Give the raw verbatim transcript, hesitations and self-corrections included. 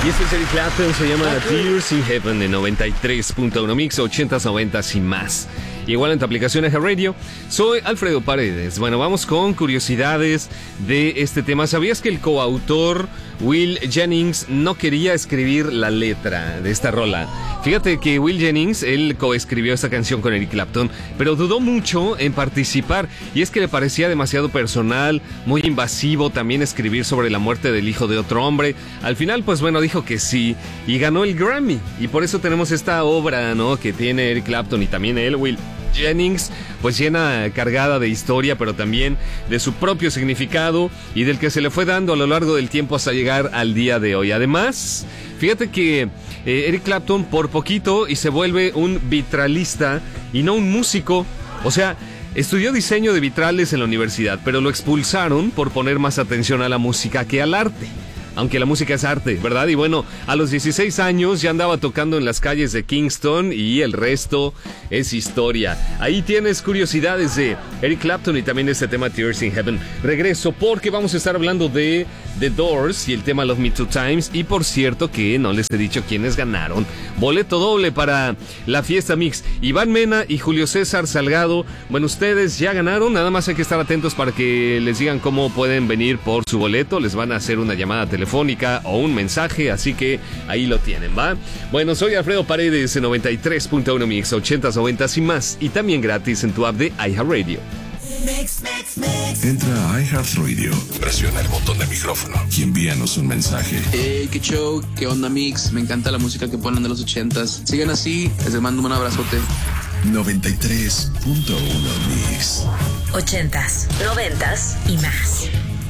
Y este es Eric Clapton, se llama Tears in Heaven de noventa y tres punto uno Mix, ochentas, noventas y más. Igual en tu aplicación Eja Radio. Soy Alfredo Paredes. Bueno, vamos con curiosidades de este tema. ¿Sabías que el coautor Will Jennings no quería escribir la letra de esta rola? Fíjate que Will Jennings, él coescribió esta canción con Eric Clapton, pero dudó mucho en participar, y es que le parecía demasiado personal, muy invasivo también escribir sobre la muerte del hijo de otro hombre. Al final, pues bueno, dijo que sí, y ganó el Grammy, y por eso tenemos esta obra, ¿no?, que tiene Eric Clapton y también él, Will Jennings, pues llena, cargada de historia, pero también de su propio significado y del que se le fue dando a lo largo del tiempo hasta llegar al día de hoy. Además, fíjate que eh, Eric Clapton por poquito y se vuelve un vitralista y no un músico. O sea, estudió diseño de vitrales en la universidad, pero lo expulsaron por poner más atención a la música que al arte. Aunque la música es arte, ¿verdad? Y bueno, a los dieciséis años ya andaba tocando en las calles de Kingston y el resto es historia. Ahí tienes curiosidades de Eric Clapton y también de este tema Tears in Heaven. Regreso porque vamos a estar hablando de The Doors y el tema Love Me Two Times. Y por cierto que no les he dicho quiénes ganaron boleto doble para la fiesta mix. Iván Mena y Julio César Salgado. Bueno, ustedes ya ganaron, nada más hay que estar atentos para que les digan cómo pueden venir por su boleto. Les van a hacer una llamada telefónica telefónica o un mensaje, así que ahí lo tienen, ¿va? Bueno, soy Alfredo Paredes en noventa y tres punto uno Mix, ochentas, noventas y más, y también gratis en tu app de iHeartRadio. Mix, mix, mix. Entra a iHeartRadio, presiona el botón de micrófono y envíanos un mensaje. Hey, qué show, qué onda Mix, me encanta la música que ponen de los ochentas. Sigan así, les mando un abrazote. noventa y tres punto uno Mix. Ochentas, noventas y más.